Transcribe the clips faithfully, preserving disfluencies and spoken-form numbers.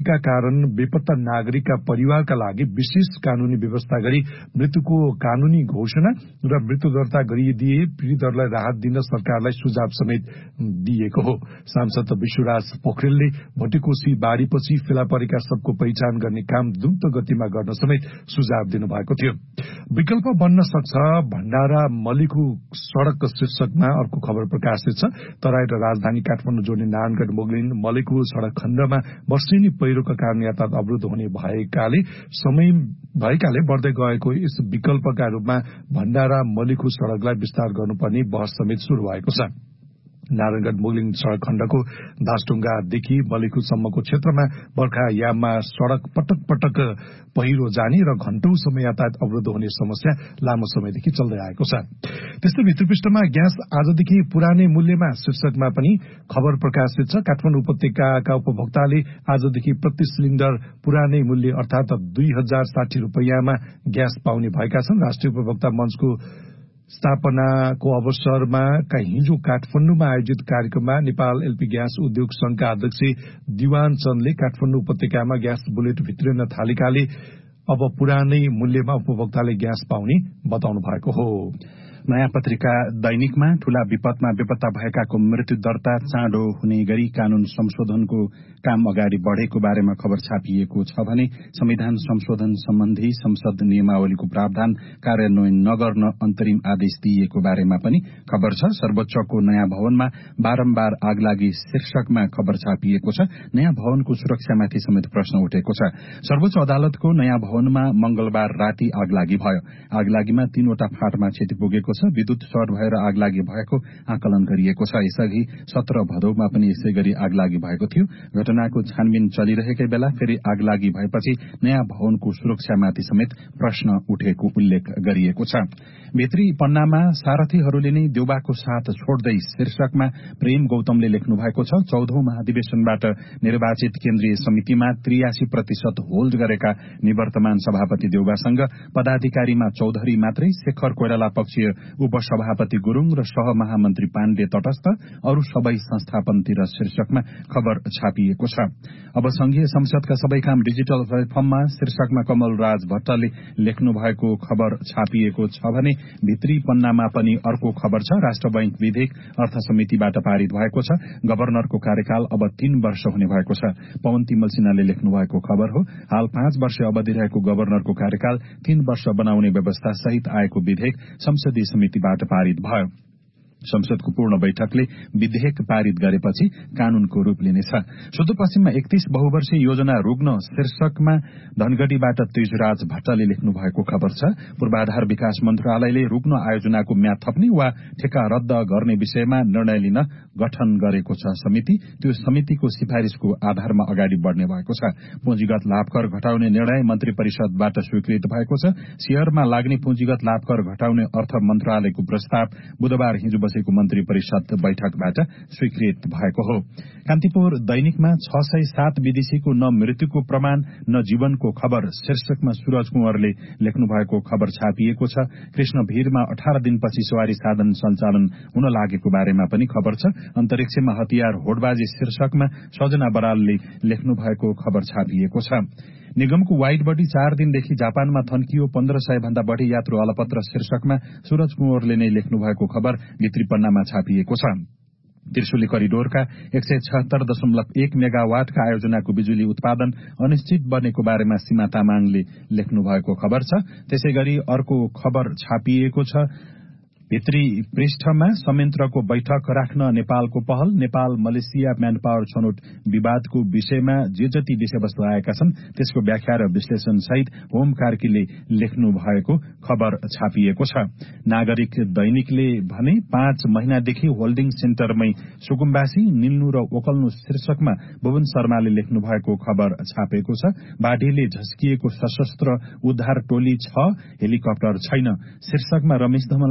विपदका कारण बेपत्ता नागरिकका परिवारका लागि विशेष कानूनी व्यवस्था गरी मृत्युको कानूनी घोषणा र मृत्यु दर्ता गरिदिए पीड़ितहरूलाई राहत दिन सरकारलाई सुझाव समेत दिएको हो। सांसद विश्वराज पोखरेलले भट्टीकोशी बाढ़ीपछि फेला परेका सबको पहिचान गर्ने काम द्रुत गतिमा गर्न समेत सुझाव दिनुभएको थियो। विकल्प बन्न सक्छ भण्डारा मलिखु सड़क शीर्षकमा अर्को खबर प्रकाशित छ। तराई र राजधानी काठमाडौँ जोड्ने नारायणगढ़ मोगलिन मलिखु सड़क खण्डमा वर्षेनी पहिरोका कारण यातायात अवरुद्ध हुने भएकाले समय भएकाले बढ़दै गएको यस विकल्पका रूपमा भण्डारा मलिखु सड़कलाई विस्तार गर्नुपर्ने बहस समेत शुरू भएको छ। नारायणगढ़ मोगलिन सड़क खण्डको दासढुङ्गादेखि मलिखुसम्मको क्षेत्रमा बर्खा याममा सड़क पटक पटक पहिरो जाने र घण्टौं समय यातायात अवरुद्ध हुने समस्या लामो समयदेखि चल्दै आएको छ। त्यस्तै भित्रपृष्ठमा ग्यास आजदेखि पुरानै मूल्यमा शीर्षकमा पनि खबर प्रकाशित छ। काठमाडौँ उपत्यकाका उपभोक्ताले आजदेखि प्रति सिलिण्डर पुरानै मूल्य अर्थात दुई हजार साठी रूपियाँमा ग्यास पाउने भएका छन्। राष्ट्रिय उपभोक्ता मञ्चको स्थापनाको अवसरमा हिजो काठमाडौँमा आयोजित कार्यक्रममा नेपाल एलपी ग्यास उद्योग संघका अध्यक्ष दिवान चन्दले काठमाडौँ उपत्यकामा ग्यास बुलेट भित्रिन थालेकाले अब पुरानै मूल्यमा उपभोक्ताले ग्यास पाउने बताउनु भएको हो। नयाँ पत्रिका दैनिकमा ठूला विपदमा बेपत्ता भएकाको मृत्यु दर्ता चाँडो हुने गरी कानून संशोधनको काम अगाडि बढ़ेको बारेमा खबर छापिएको छ भने संविधान संशोधन सम्बन्धी संसद नियमावलीको प्रावधान कार्यान्वयन नगर्न अन्तरिम आदेश दिइएको बारेमा पनि खबर छ। सर्वोच्चको नयाँ भवनमा बारम्बार आगलागी शीर्षकमा खबर छापिएको छ। नयाँ भवनको सुरक्षामाथि समेत प्रश्न उठेको छ। सर्वोच्च अदालतको नयाँ भवनमा मंगलबार राति आगलागी भयो। आगलागीमा तीनवटा फाँटमा क्षति पुगेको छ। विद्युत सर्ट भएर आगलागी भएको आकलन गरिएको छ। यसअघि सत्र भदौमा पनि यसै गरी आगलागी भएको थियो। घटनाको छानबिन चलिरहेकै बेला फेरि आगलागी भएपछि नयाँ भवनको सुरक्षामाथि समेत प्रश्न उठेको उल्लेख गरिएको छ। भित्री पन्नामा सारथीहरूले नै देउबाको साथ छोड्दै शीर्षकमा प्रेम गौतमले लेख्नु भएको छ। चौधौं महाधिवेशनबाट निर्वाचित केन्द्रीय समितिमा त्रियासी प्रतिशत होल्ड गरेका निवर्तमान सभापति देउबासँग पदाधिकारीमा चौधरी मात्रै, शेखर कोइराला पक्षीय उपसभापति गुरूङ र सहमहामन्त्री पाण्डे तटस्थ, अरू सबै संस्थापनतिर शीर्षकमा खबर छापिएको छ। अब संघीय संसदका सबै काम डिजिटल प्लेटफर्ममा शीर्षकमा कमल राज भट्टले लेख्नु भएको खबर छापिएको छ भने भित्री पन्नामा पनि अर्को खबर छ। राष्ट्र बैंक विधेयक अर्थ समितिबाट पारित भएको छ। गभर्नरको कार्यकाल अब तीन वर्ष हुने भएको छ। पवन तिमल सिन्हाले लेख्नु भएको खबर हो। हाल पाँच वर्ष अवधि रहेको गभर्नरको कार्यकाल तीन वर्ष बनाउने व्यवस्था सहित आएको विधेयक संसदीय समितिबाट पारित भयो। संसदको पूर्ण बैठकले विधेयक पारित गरेपछि कानूनको रूप लिनेछ। सुदूरपश्चिममा एकतीस बहुवर्षीय योजना रुग्न शीर्षकमा धनगढ़ीबाट त्रिजुराज भट्टले लेख्नु भएको खबर छ। पूर्वाधार विकास मन्त्रालयले रुग्न आयोजनाको म्याद थप्ने वा ठेक्का रद्द गर्ने विषयमा निर्णय लिन गठन गरेको छ समिति। त्यो समितिको सिफारिशको आधारमा अगाडि बढ़ने भएको छ। पुँजीगत लाभकर घटाउने निर्णय मन्त्री परिषदबाट स्वीकृत भएको छ। शेयरमा लाग्ने पुँजीगत लाभकर घटाउने अर्थ मन्त्रालयको प्रस्ताव बुधबार हिजो बसेको मन्त्री परिषद बैठकबाट स्वीकृत भएको हो। कान्तिपुर दैनिकमा छ सय सात विदेशीको न मृत्युको प्रमाण न जीवनको खबर शीर्षकमा सूरज कुँवरले लेख्नु भएको खबर छापिएको छ। कृष्ण भीरमा अठार दिनपछि सवारी साधन सञ्चालन हुन लागेको बारेमा पनि खबर छ। अन्तरिक्षमा हतियार होडबाजी शीर्षकमा सजना बरालले लेख्नु भएको खबर छापिएको छ। निगमको वाइड बडी चार दिनदेखि जापानमा थन्कियो। पन्ध्र सय भन्दा बढ़ी यात्रु अलपत्र शीर्षकमा सूरज कुँवरले नै लेख्नु भएको खबर भित्री पन्नामा छापिएको छ। त्रिशुली करिडोरका एक सय छहत्तर दशमलव एक मेगावाटका आयोजनाको बिजुली उत्पादन अनिश्चित बनेको बारेमा सीमा तामाङले लेख्नु भएको खबर छ। त्यसै गरी अर्को खबर छापिएको छ। भित्री पृष्ठमा संयन्त्रको बैठक राख्न नेपालको पहल। नेपाल मलेसिया म्यान पावर छनौट विवादको विषयमा जे जति विषयवस्तु आएका छन् त्यसको व्याख्या र विश्लेषण सहित होम कार्कीले लेख्नु भएको खबर छापिएको छ। नागरिक दैनिकले भने पाँच महिनादेखि होल्डिङ सेन्टरमै सुकुम्बासी निल्नु र ओकल्नु शीर्षकमा भुवन शर्माले लेख्नु भएको खबर छापेको छ। बाढीले झस्किएको सशस्त्र उद्धार टोली छ, हेलिकप्टर छैन शीर्षकमा रमेश धमलाले लेख्नु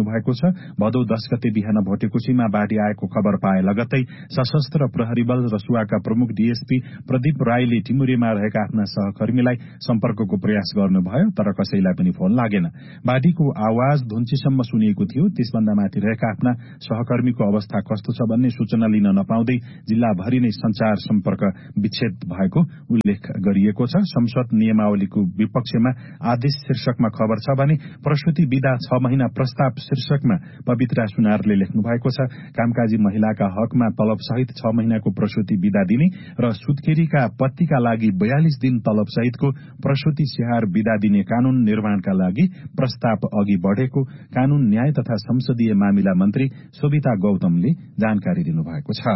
लेख्नु भएको छ। भदौ दस गते बिहान भोटेकोशीमा बाढ़ी आएको खबर पाए लगत्तै सशस्त्र प्रहरी बल रसुवाका प्रमुख डीएसपी प्रदीप राईले टिमुरेमा रहेका आफ्ना सहकर्मीलाई सम्पर्कको प्रयास गर्नुभयो, तर कसैलाई पनि फोन लागेन। बाढ़ीको आवाज धुन्चीसम्म सुनिएको थियो। त्यसभन्दा माथि रहेका आफ्ना सहकर्मीको अवस्था कस्तो छ भन्ने सूचना लिन नपाउँदै जिल्लाभरि नै संचार सम्पर्क विच्छेद भएको उल्लेख गरिएको छ। संसद नियमावलीको विपक्षमा आदेश शीर्षकमा खबर छ भने प्रसूति विधा छ महिना प्रस्ताव शीर्षकमा पवित्रा सुनारले लेख्नु भएको छ। कामकाजी महिलाका हकमा तलब सहित छ महिनाको प्रसूति विधा दिने र सुत्केरीका पतिका लागि बयालिस दिन तलब सहितको प्रसूति स्याहार विधा दिने कानून निर्माणका लागि प्रस्ताव अघि बढ़ेको कानून न्याय तथा संसदीय मामिला मन्त्री शोभिता गौतमले जानकारी दिनुभएको छ।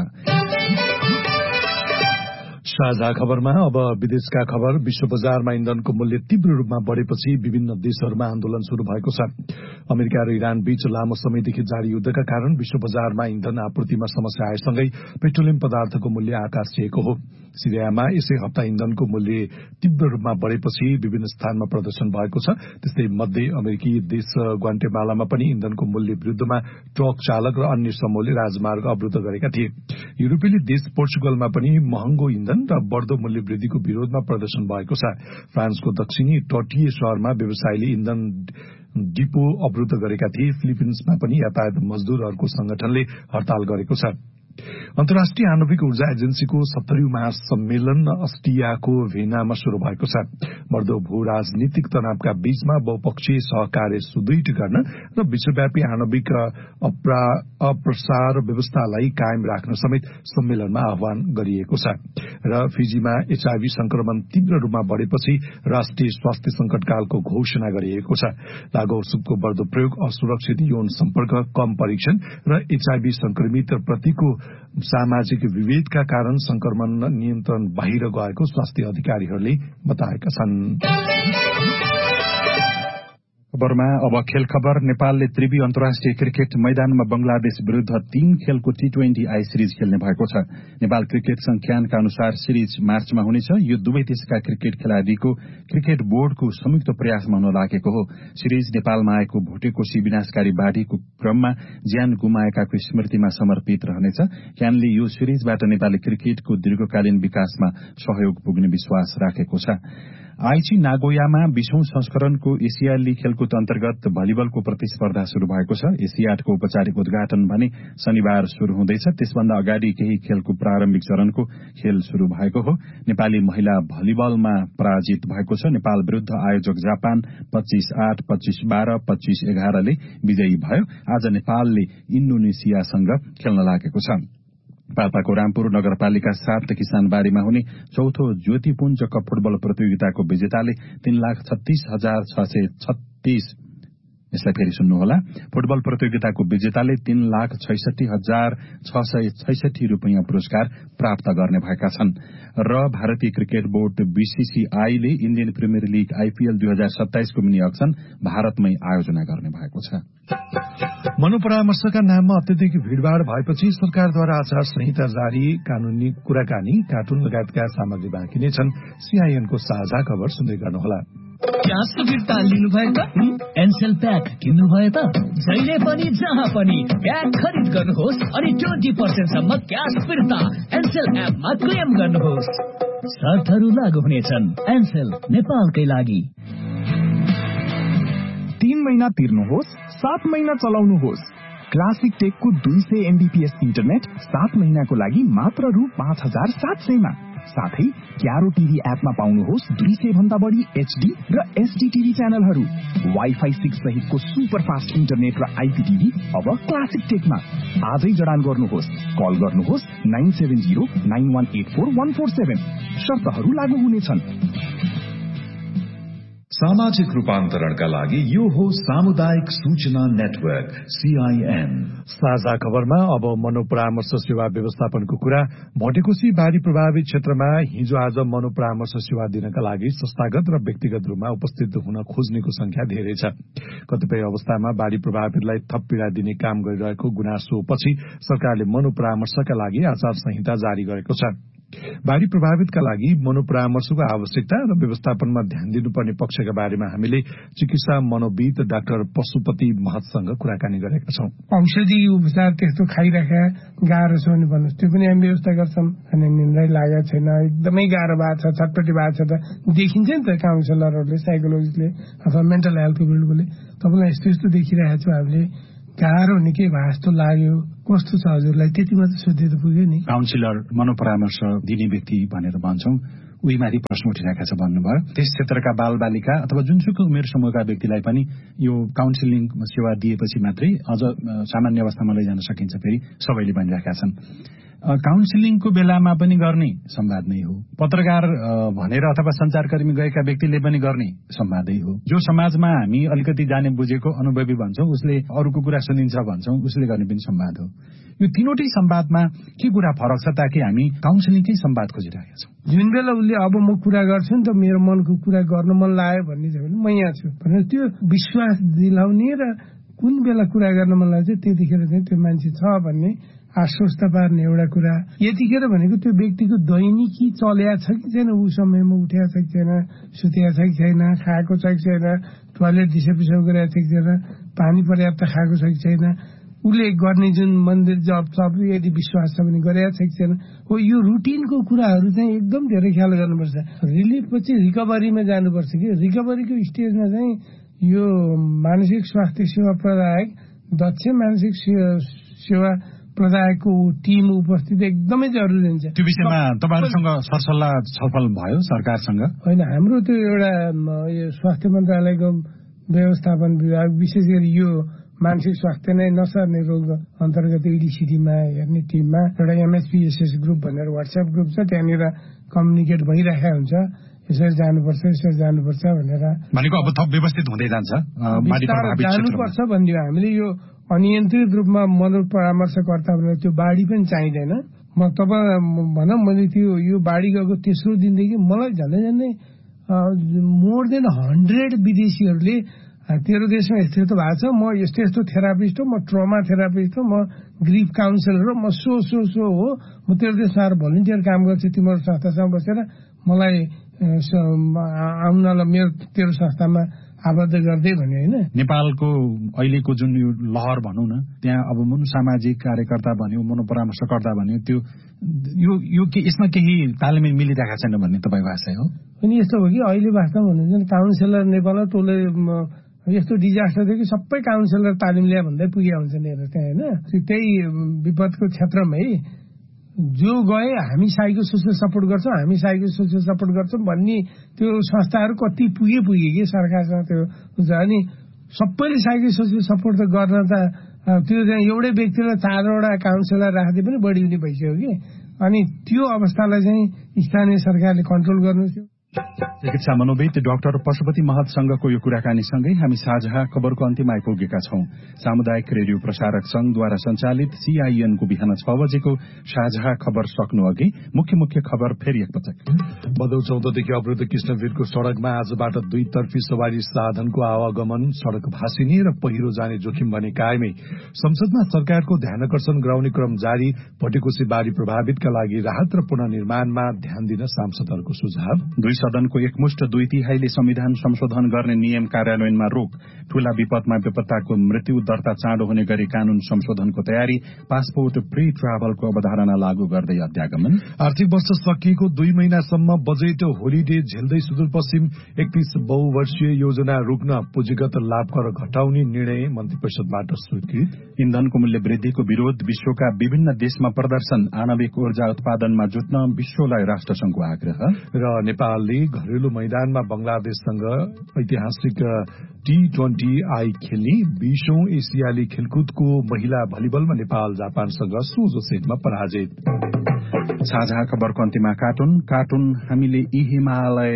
साझा खबरमा अब विदेशका खबर। विश्व बजारमा इन्धनको मूल्य तीव्र रूपमा बढ़ेपछि विभिन्न देशहरूमा आन्दोलन शुरू भएको छ। अमेरिका र इरान बीच लामो समयदेखि जारी युद्धका कारण विश्व बजारमा इन्धन आपूर्तिमा समस्या आएसँगै पेट्रोलियम पदार्थको मूल्य आकाश छुएको हो। सिरियामा यसै हप्ता इन्धनको मूल्य तीव्र रूपमा बढ़ेपछि विभिन्न स्थानमा प्रदर्शन भएको छ। त्यस्तै मध्य अमेरिकी देश ग्वाटेमालामा पनि इन्धनको मूल्य विरूद्धमा ट्रक चालक र अन्य समूहले राजमार्ग अवरुद्ध गरेका थिए। युरोपेली देश पोर्चुगलमा पनि महँगो इन्धन र बढ़दो मूल्य वृद्धिको विरोधमा प्रदर्शन भएको छ। फ्रान्सको दक्षिणी तटीय शहरमा व्यवसायीले इन्धन डिपो अवरुद्ध गरेका थिए। फिलिपिन्समा पनि यातायात मजदूरहरूको संगठनले हड़ताल गरेको छ। अन्तर्राष्ट्रिय आणविक ऊर्जा एजेन्सीको सत्तरीौं महासम्मेलन अस्ट्रियाको भेनामा शुरू भएको छ। बढ़दो भू राजनीतिक तनावका बीचमा बहुपक्षीय सहकार्य सुदृढ़ गर्न र विश्वव्यापी आणविक अप्रसार व्यवस्थालाई कायम राख्न समेत सम्मेलनमा आह्वान गरिएको छ। र फिजीमा एचआईभी संक्रमण तीव्र रूपमा बढ़ेपछि राष्ट्रिय स्वास्थ्य संकटकालको घोषणा गरिएको छ। लागू औषधको बढ़दो प्रयोग, असुरक्षित यौन सम्पर्क, कम परीक्षण र एचआईभी संक्रमित प्रतिको सामाजिक विभेदका कारण संक्रमण नियन्त्रण बाहिर गएको स्वास्थ्य अधिकारीहरूले बताएका छन्। खबरमा अब खेल खबर। नेपालले त्रिवी अन्तर्राष्ट्रिय क्रिकेट मैदानमा बंगलादेश विरूद्ध तीन खेलको टी ट्वेन्टी आई सिरिज खेल्ने भएको छ। नेपाल क्रिकेट संख्यानका अनुसार सिरिज मार्चमा हुनेछ। यो दुवै देशका क्रिकेट खेलाड़ीको क्रिकेट बोर्डको संयुक्त प्रयासमा हुन लागेको हो। सिरिज नेपालमा आएको भोटेकोशी विनाशकारी बाढ़ीको क्रममा ज्यान गुमाएकाको स्मृतिमा समर्पित रहनेछ। क्यानले यो सिरिजबाट नेपाली क्रिकेटको दीर्घकालीन विकासमा सहयोग पुग्ने विश्वास राखेको छ। आइची नागोयामा बीसौं संस्करणको एसियाली खेलकुद अन्तर्गत भलिबलको प्रतिस्पर्धा शुरू भएको छ। एसियाडको औपचारिक उद्घाटन भने शनिबार शुरू हुँदैछ। त्यसभन्दा अगाडि केही खेलको प्रारम्भिक चरणको खेल शुरू भएको हो। नेपाली महिला भलिबलमा पराजित भएको छ। नेपाल विरूद्ध आयोजक जापान पच्चीस आठ, पच्चीस बाह्र, पच्चीस एघारले विजयी भयो। आज नेपालले इन्डोनेसियासँग खेल्न लागेको छ। पाल्पाको रामपुर नगरपालिका सात किसानबारीमा हुने चौथो ज्योतिपुञ्ज कप फुटबल प्रतियोगिताको विजेताले तीन लाख छत्तीस हजार छ सय छत्तीस यसलाई फेरि सुन्नुहोला। फुटबल प्रतियोगिताको विजेताले तीन लाख छैसठी हजार छ सय छैसठी रूपियाँ पुरस्कार प्राप्त गर्ने भएका छन्। र भारतीय cricket board बीसीसीआईले Indian premier league IPL दुई हजार सत्ताइसको मिनी अक्सन भारतमै आयोजना गर्ने भएको छ। मनोपरामर्शका नाममा अत्यधिक भीड़भाड़ भएपछि सरकारद्वारा आचार संहिता जारी, कानूनी कुराकानी, कार्टुन लगायतका सामग्री बाँकी नै छन्। सीआईएनको साझा खबर सुन्दै गर्नुहोला। क्यास फिर्ता लिनु भयो त? एनसेल प्याक किन्नु भयो त? जहिले पनि जहाँ पनि प्याक खरिद गर्नुहोस् अनि ट्वेन्टी पर्सेन्ट सम्म क्यास फिर्ता एनसेल एपमा क्लेम गर्नुहोस्। शर्तहरू लागू हुनेछन्। एनसेल नेपालकै लागि। तीन महिना तिर्नुहोस्, सात महिना चलाउनुहोस्। क्लासिक टेकको दुई सय एमबीपीएस इन्टरनेट सात महिनाको लागि मात्र रु पाँच हजार सात सयमा। साथै क्यारो टिभी एपमा पाउनुहोस् दुई सय भन्दा बढी एचडी र एसडी टिभी च्यानलहरू। वाइफाई सिक्स सहितको सुपर फास्ट इन्टरनेट र आइपीटिभी अब क्लासिक टेकमा। आजै जडान गर्नुहोस्। कल गर्नुहोस् nine seven zero nine one eight four one four seven. शर्तहरू लागू हुनेछन्। सामाजिक रूपान्तरणका लागि यो हो सामुदायिक सूचना नेटवर्क सीआईएन। साझा खबरमा अब मनोपरामर्श सेवा व्यवस्थापनको कुरा। भटेकोशी बाढ़ी प्रभावित क्षेत्रमा हिजो आज मनोपरामर्श सेवा दिनका लागि संस्थागत र व्यक्तिगत रूपमा उपस्थित हुन खोज्नेको संख्या धेरै छ। कतिपय अवस्थामा बाढ़ी प्रभावितलाई थप पीड़ा दिने काम गरिरहेको गुनासोपछि सरकारले मनोपरामर्शका लागि आचार संहिता जारी गरेको छ। बाढ़ी प्रभावितका लागि मनोपरामर्शको आवश्यकता र व्यवस्थापनमा ध्यान दिनुपर्ने पक्षका बारेमा हामीले चिकित्सा मनोविद डाक्टर पशुपति महतसँग कुराकानी गरेका छौं। औषधि उपचार त्यस्तो खाइराखेका गाह्रो छ भने भन्नुहोस्, त्यो पनि हामी व्यवस्था गर्छौं। अनि निन्द्रै लागेको छैन, एकदमै गाह्रो भएको छ, छटपटी भएको छ, त देखिन्छ नि त काउन्सिलरहरूले, साइकोलोजिस्टले अथवा मेन्टल हेल्थ फिल्डकोले, तपाईँलाई यस्तो यस्तो देखिरहेको छु, हामीले गाह्रो हुने के भए जस्तो लाग्यो, कस्तो छ हजुरलाई, त्यति मात्र सोध्दै त पुग्यो नि। काउन्सिलर मनोपरामर्श दिने व्यक्ति भनेर भन्छौं, उहीमाथि प्रश्न उठिरहेका छ भन्नुभयो। त्यस क्षेत्रका बाल बालिका अथवा जुनसुकै उमेर समूहका व्यक्तिलाई पनि यो काउन्सिलिङ सेवा दिएपछि मात्रै अझ सामान्य अवस्थामा लैजान सकिन्छ फेरि सबैले भनिरहेका छन्। काउन्सिलिङको बेलामा पनि गर्ने संवाद नै हो, पत्रकार भनेर अथवा संचारकर्मी गएका व्यक्तिले पनि गर्ने संवादै हो। जो समाजमा हामी अलिकति जाने बुझेको अनुभवी भन्छौं, उसले अरूको कुरा सुनिन्छ भन्छौं, उसले गर्ने पनि संवाद हो। यो तीनवटै संवादमा के कुरा फरक छ, ताकि हामी काउन्सिलिङकै संवाद खोजिरहेका छौं। जुन बेला उसले अब म कुरा गर्छु नि त, मेरो मनको कुरा गर्न मन लाग्यो भन्ने छ भने म यहाँ छु भनेर त्यो विश्वास दिलाउने र कुन बेला कुरा गर्न मन लाग्छ त्यतिखेर चाहिँ त्यो मान्छे छ भन्ने आश्वस्त पार्ने एउटा कुरा। यतिखेर भनेको त्यो व्यक्तिको दैनिकी चल्या छ कि छैन, ऊ समयमा उठेको छ कि छैन, सुतेको छ कि छैन, खाएको छ कि छैन, टोयलेट दिसा पिसाब गरेको छ कि छैन, पानी पर्याप्त खाएको छ कि छैन, उसले गर्ने जुन मन्दिर जप सब यदि विश्वास छ भने गरेको छ कि छैन, हो यो रुटिनको कुराहरू चाहिँ एकदम धेरै ख्याल गर्नुपर्छ। रिलिफ पछि रिकभरीमा जानुपर्छ कि रिकभरीको स्टेजमा चाहिँ यो मानसिक स्वास्थ्य सेवा प्रदायक, दक्ष मानसिक सेवा प्रदायकको टिम उपस्थित एकदमै जरुरी हुन्छ। त्यो विषयमा तपाईहरुसँग सरसल्लाह छलफल भयो सरकारसँग? होइन, हाम्रो त्यो एउटा स्वास्थ्य मन्त्रालयको व्यवस्थापन विभाग विशेष गरी यो मानसिक स्वास्थ्य नै नसर्ने रोग अन्तर्गत इडिसिडीमा हेर्ने टिममा एउटा एमएसपीएसएस ग्रुप भनेर व्हाट्सएप ग्रुप छ, त्यहाँनिर कम्युनिकेट भइरहेको हुन्छ, यसरी जानुपर्छ यसरी जानुपर्छ भनेर। भनेको अब थप व्यवस्थित हुँदै जान्छ, जानुपर्छ भन्ने हामीले यो अनियन्त्रित रूपमा मनोपरामर्शकर्ता भनेर त्यो बाढी पनि चाहिँदैन। म तपाईँ भनौँ मैले त्यो यो बाढी गएको तेस्रो दिनदेखि मलाई झन्डै झन्डै मोर देन हन्ड्रेड विदेशीहरूले तेरो देशमा यस्तो यस्तो भएको छ, म यस्तो यस्तो थेरापिस्ट हो, म ट्रमा थेरापिस्ट हो, म ग्रिफ काउन्सिलर हो, म सो सो सो हो, म तेरो देशमा आएर भलिन्टियर काम गर्छु तिम्रो संस्थासँग बसेर, मलाई आउनलाई मेरो तेरो संस्थामा आबद्ध गर्दै भन्यो होइन। नेपालको अहिलेको जुन यो लहर भनौँ न, त्यहाँ अब सामाजिक कार्यकर्ता भन्यो, मनोपरामर्शकर्ता भन्यो, त्यो यो यो के यसमा केही तालमेल मिलिरहेको छैन भन्ने तपाईँको आशय हो? अनि यस्तो हो कि अहिले वास्तवमा भन्नुहुन्छ काउन्सिलर नेपालमा टोले यस्तो डिजास्टर थियो कि सबै काउन्सिलर तालिम ल्या भन्दै पुगे हुन्छ नि हेर्नुहोस् त्यहाँ होइन। त्यही विपदको क्षेत्रमा है जो गए हामी साइको सोसियल सपोर्ट गर्छौँ, हामी साइको सोसियल सपोर्ट गर्छौँ भन्ने त्यो संस्थाहरू कति पुगे पुगे कि सरकारसँग त्यो हुन्छ। अनि सबैले साइको सोसियल सपोर्ट त गर्न त त्यो चाहिँ एउटै व्यक्तिलाई चारवटा काउन्सिलर राख्दै पनि बढी हुने भइसक्यो कि। अनि त्यो अवस्थालाई चाहिँ स्थानीय सरकारले कन्ट्रोल गर्नु थियो। चिकित्सा मनोविद डाक्टर पशुपति महतसँगको यो कुराकानीसँगै हामी साझा खबरको अन्तिम आइपुगेका छौं। सामुदायिक रेडियो प्रसारक संघद्वारा सञ्चालित सीआईएनको बिहान छ बजेको साझा खबर सक्नु अघि मुख्य मुख्य खबर फेरि एकपटक। भदौ चौधदेखि अवरुद्ध कृष्णवीरको सड़कमा आजबाट दुई तर्फी सवारी साधनको आवागमन, सड़क भासिने र पहिरो जाने जोखिम भने कायमै। संसदमा सरकारको ध्यानकर्षण गराउने क्रम जारी। भटेकोसी बाढ़ी प्रभावितका लागि राहत र पुनर्निर्माणमा ध्यान दिन सांसदहरूको सुझाव। दुई सदनको एकमुष्ट दुई तिहाईले संविधान संशोधन गर्ने नियम कार्यान्वयनमा रोक। ठूला विपदमा बेपत्ताको मृत्यु दर्ता चाँडो हुने गरी कानून संशोधनको तयारी। पासपोर्ट प्री ट्राभलको अवधारणा लागू गर्दै अध्यागमन। आर्थिक वर्ष सकिएको दुई महिनासम्म बजेट होलिडे झेल्दै सुदूरपश्चिम एकतीस बहुवर्षीय योजना रोक्न पुँजीगत लाभ कर घटाउने निर्णय मन्त्री परिषदबाट स्वीकृत। इन्धनको मूल्य वृद्धिको विरोध, विश्वका विभिन्न देशमा प्रदर्शन। आणविक ऊर्जा उत्पादनमा जुट्न विश्वलाई राष्ट्रसंघको आग्रह। र नेपालले घरेलु मैदानमा बंगलादेशसँग ऐतिहासिक टी ट्वेन्टी आई खेल्ने। बीसौं एसियाली खेलकुदको महिला भलिबलमा नेपाल जापानसँग सोझो सेटमा पराजित। साझा खबरको अन्तिममा कार्टुन कार्टुन हामीले ई हिमालय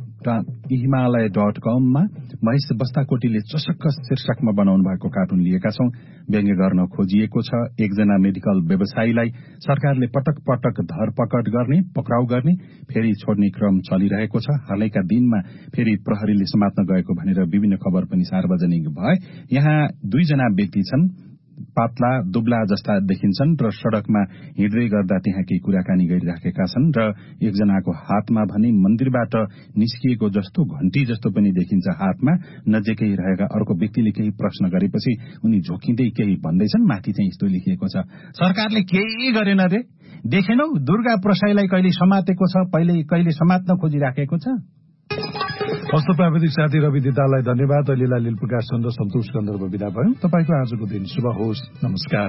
हिमालय डट कममा महेश बस्ताकोटीले चसक्क शीर्षकमा बनाउनु भएको कार्टुन लिएका छौं। व्यङ्ग्य गर्न खोजिएको छ एकजना मेडिकल व्यवसायीलाई सरकारले पटक पटक धरपकड गर्ने, पक्राउ गर्ने, फेरि छोड्ने क्रम चलिरहेको छ। हालैका दिनमा फेरि प्रहरीले समात्न गएको भनेर विभिन्न खबर पनि सार्वजनिक भए। यहाँ दुईजना व्यक्ति छन्, पातला दुब्ला जस्ता देखिन्छन् र सड़कमा हिँड्दै गर्दा त्यहाँ केही कुराकानी गरिराखेका छन् र एकजनाको हातमा भने मन्दिरबाट निस्किएको जस्तो घण्टी जस्तो पनि देखिन्छ हातमा। नजिकै रहेका अर्को व्यक्तिले केही प्रश्न गरेपछि उनी झोकिँदै केही भन्दैछन्। माथि चाहिँ यस्तो लेखिएको छ, सरकारले केही गरेन रे, देखेनौ दुर्गा प्रसाईलाई कहिले समातेको छ, पहिले कहिले समात्न खोजिराखेको छ। हस्त प्राविधिक साथी रवि दितालाई धन्यवाद। लीला लील प्रकाश चन्द्र सन्तोष गन्धर्व विदा भयो। तपाईँको आजको दिन शुभ होस्। नमस्कार।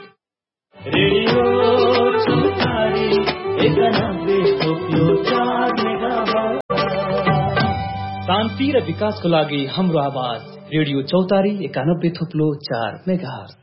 शान्ति र विकासको लागि हाम्रो आवाज रेडियो चौतारी एकानब्बे थोप्लो चार मेगाहर्ज।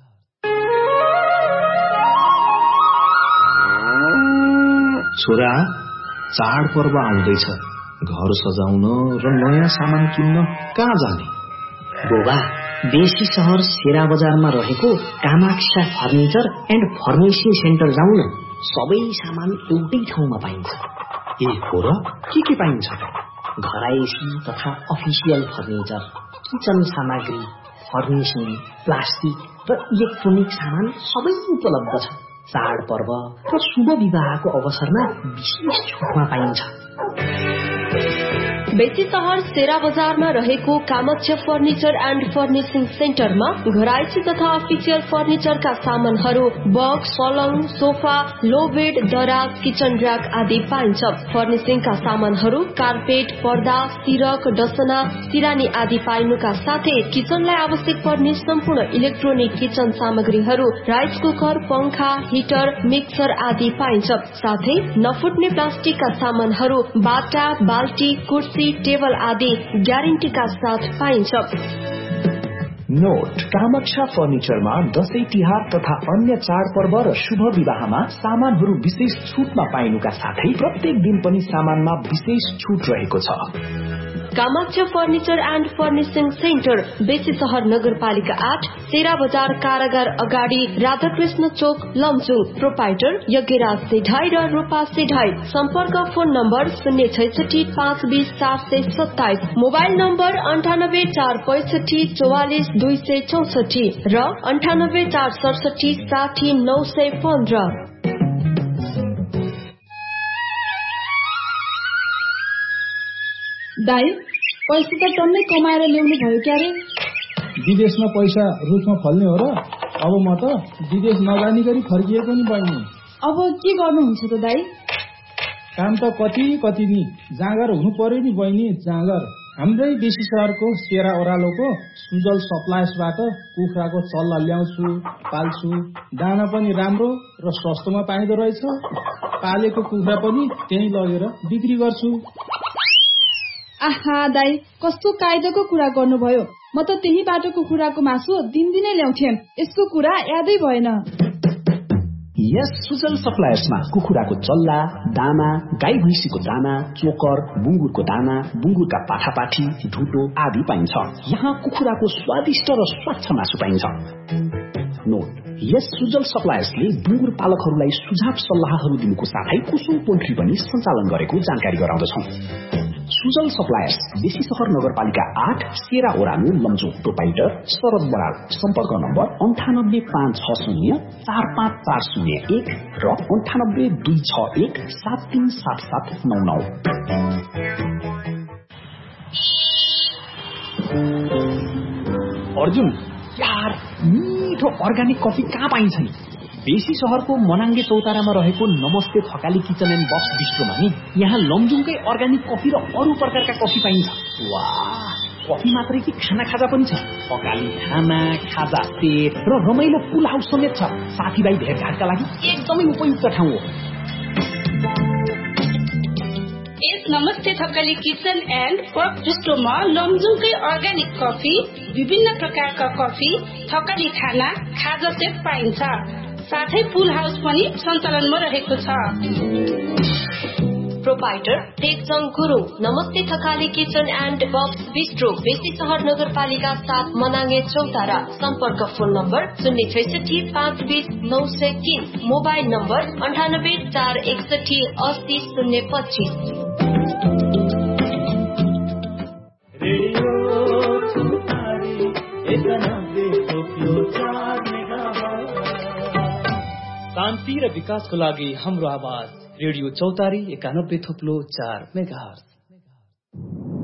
छोरा, चाडपर्व आउँदैछ, घर सजाउन र नयाँ सामान किन्न कहाँ जाने? बोबा, बेसी शहर सेरा बजारमा रहेको Kamaksha furniture and furnishing centre जाउँ न। सबै सामान एउटै ठाउँमा पाइन्छ। ए हो र, के के पाइन्छ? घरायसी तथा अफिसियल फर्निचर, किचन सामग्री, फर्निशिङ, प्लास्टिक र इलेक्ट्रोनिक सामान सबै उपलब्ध छ। चाडपर्व र शुभ विवाहको अवसरमा विशेष छुटमा पाइन्छ। बेसी शहर सेरा बजारमा रहेको कामाक्षा फर्निचर एन्ड फर्निशिङ सेन्टरमा घरायसी तथा अफिसियल फर्निचरका सामानहरू बक्स, पलङ, सोफा, लो बेड, दराज, किचन र्याक आदि पाइन्छ। फर्निशिङका सामानहरू कार्पेट, पर्दा, सिरक, डसना, सिरानी आदि पाइनुका साथै किचनलाई आवश्यक पर्ने सम्पूर्ण इलेक्ट्रोनिक किचन सामग्रीहरू, राइस कुकर, पंखा, हिटर, मिक्सर आदि पाइन्छ। साथै नफुट्ने प्लास्टिकका सामानहरू, बाटा, बाल्टी, कुर्सी, टेबल आदि ग्यारेन्टीका साथ पाइन्छ। नोट, कामाक्षा फर्निचरमा दशैं तिहार तथा अन्य चाडपर्व र शुभ विवाहमा सामानहरू विशेष छुटमा पाइनुका साथै प्रत्येक दिन पनि सामानमा विशेष छुट रहेको छ। Kamaksha furniture and furnishing centre, बेसी शहर नगरपालिका आठ, सेरा बजार कारागार अगाडि, राधाकृष्ण चोक, लमजुङ। प्रोपाइटर यज्ञराज सेढाई र रूपा सेढाई। सम्पर्क फोन नम्बर शून्य छैसठी पाँच बीस चार सय सत्ताइस, मोबाइल नम्बर अन्ठानब्बे चार पैसठी चौवालिस दुई सय चौसठी र अन्ठानब्बे चार सडसठी साठी नौ सय पन्ध्र। दाई, पैसा त टन्नै कमाएर ल्याउनु भयो क्यारे? विदेशमा पैसा रुखमा फल्ने हो र? अब म त विदेश नजानी गरी फर्किएको नि बहिनी। अब के गर्नुहुन्छ त दाई? काम त कति कति नि, जाँगर हुनु पर्यो नि बहिनी, जाँगर। हाम्रै बेसी शहरको सेरा ओह्रालोको सुजल सप्लायर्सबाट कुखुराको चल्ला ल्याउँछु, पाल्छु। दाना पनि राम्रो र सस्तोमा पाइँदो रहेछ। पालेको कुखुरा पनि त्यही लगेर बिक्री गर्छु। आहा दाई, कस्तो कायदाको कुरा गर्नुभयो। म त त्यही बाटोको कुखुराको मासु दिनदिनै ल्याउँथेँ। यसको कुरा यादै भएन। यस सुजल सप्लायर्समा कुखुराको चल्ला, दाना, गाई भैँसीको दाना, चोकर, बुङ्गुरको दाना, बुङ्गुरका पाठापाठी, ढुटो आदि पाइन्छ। यहाँ कुखुराको स्वादिष्ट र स्वच्छ मासु पाइन्छ। नोट, यस सुजल सप्लायर्सले बुङ्गुर पालकहरूलाई सुझाव सल्लाहहरू दिनुको साथै कुसुम पोल्ट्री पनि सञ्चालन गरेको जानकारी गराउँदछौँ। सुजल सप्लायर्स, बेसी शहर नगरपालिका आठ, सेरा ओरालो, लमजुङ। प्रोपाइटर शरद बराल। सम्पर्क नम्बर अन्ठानब्बे पाँच छ शून्य चार पाँच चार शून्य एक र अन्ठानब्बे दुई छ एक सात तीन सात सात नौ नौ। अर्जुन यार, मिठो अर्ग्यानिक कफी कहाँ पाइन्छ नि? बेसी शहरको मनाङ्गे चौतारामा रहेको नमस्ते थकाली किचन एन्ड बक्स बिस्ट्रोमा नि यहाँ लमजुङकै अर्ग्यानिक कफी र अरू प्रकारका कफी पाइन्छ। वाह, कफी मात्रै कि खाना खाजा पनि छ। थकाली खाना, खाजा सेट र रमाइलो पुल हाउस समेत छ। साथीभाइ भेटघाटका लागि एकदमै उपयुक्त ठाउँ हो। यस नमस्ते Thakali kitchen and box बिस्ट्रोमा लमजुङकै organic coffee, विभिन्न प्रकारका कफी, थकाली खाना, खाजा सेट पाइन्छ। साथै पुल हाउस पनि सञ्चालनमा रहेको छ। प्रोपाइटर टेकजङ गुरुङ। नमस्ते Thakali kitchen and box bistro, बेसी शहर नगरपालिका सात, मनाङ्गे चौतारा। सम्पर्क फोन नम्बर शून्य छैसठी पाँच बीस नौ सय तीन, मोबाइल नम्बर अन्ठानब्बे चार एकसठी अस्सी शून्य पच्चिस। रेडियो शान्ति र विकासको लागि हाम्रो आवाज रेडियो चौतारी एकानब्बे थोप्लो चार मेगाहर्ज।